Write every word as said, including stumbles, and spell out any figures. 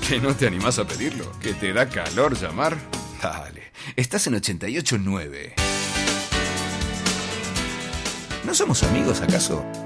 ¿Que no te animás a pedirlo? ¿Que te da calor llamar? Dale, estás en ochenta y ocho nueve. ¿No somos amigos acaso?